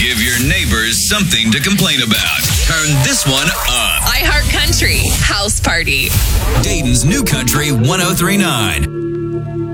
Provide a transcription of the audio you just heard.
Give your neighbors something to complain about. Turn this one up. iHeart Country House Party. Dayton's New Country 1039.